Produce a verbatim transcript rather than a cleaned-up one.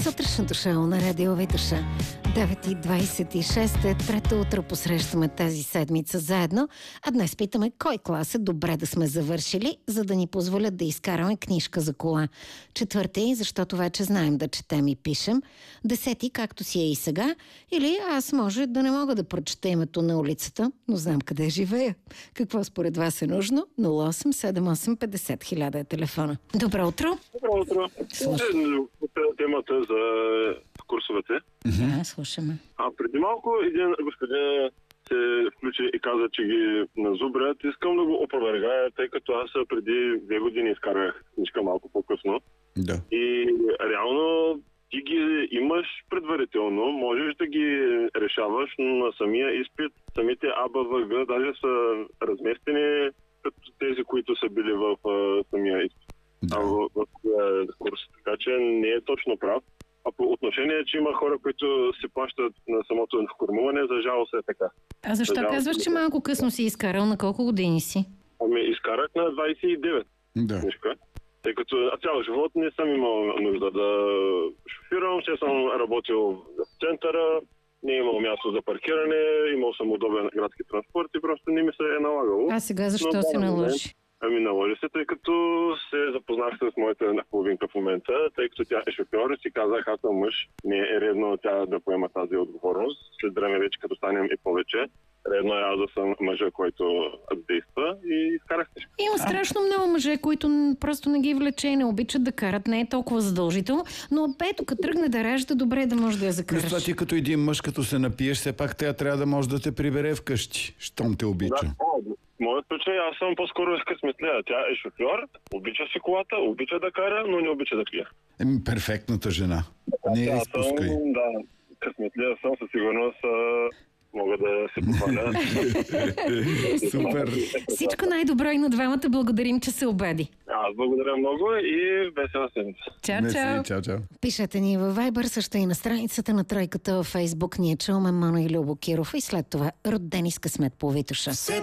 Сутрешното шоу на Радио Витоша. девет и двайсет и шест е трето утро посрещаме тази седмица заедно, а днес питаме кой клас е добре да сме завършили, за да ни позволят да изкараме книжка за кола. Четвърти, защото вече знаем да четем и пишем. Десети, както си е и сега. Или аз може да не мога да прочета името на улицата, но знам къде живея. Какво според вас е нужно? нула осем седем осем петдесет хиляда е телефона. Добро утро! Добро утро. Темата за курсовете. Да, слушаме. А преди малко един господин се включи и каза, че ги назубрят. Искам да го опровергая, тъй като аз преди две години изкарах книжка малко по-късно. Да. И реално ти ги имаш предварително, можеш да ги решаваш, но на самия изпит, самите А, Б, В, Г даже са разместени като тези, които са били в а, самия изпит. Да. В, в, в курс. Така че не е точно прав. А по отношение, че има хора, които се плащат на самото информиране, за жалост е така. А защо За жалост, казваш, че малко късно си изкарал? На колко години си? Ами изкарах на двайсет и девет. Да. Книжка. Тъй като цял живот не съм имал нужда да шофирам, че съм работил в центъра, не е имал място за паркиране, имал съм удобен градски транспорт и просто не ми се е налагало. А сега защо Но, се да, наложи? Ами наложи се, тъй като се запознах с моята половинка в момента, тъй като тя е шофьор и си казах, аз съм мъж, не е редно тя да поема тази отговорност. След време вече, като станем и повече, редно е аз да съм мъжа, който действа и изкарах книжка. Има страшно много мъже, които н- просто не ги влече и не обичат да карат. Не е толкова задължително, но ето, като тръгне да ражда, добре да може да я Плюс закараш. това ти като един мъж, като се напиеш, все пак тя трябва да може да те прибере вкъщи, щом те обича. Да, в моят случай аз съм по-скоро късметлия. Тя е шофьор, обича си колата, обича да кара, но не обича да пие. Еми, перфектната жена. Не я Аз изпускай. съм, да, късметлия съм, със сигурност а, мога да се похваля. Супер. Всичко най-добро и на двамата. Благодарим, че се обади. Аз благодаря много и весела седмица. Чао, Мерси, чао! чао, чао. Пишете ни във Viber, също и на страницата на Тройката във Фейсбук. Ние чуваме Мано и Любо Киров и след това Родени с късмет по Витоша.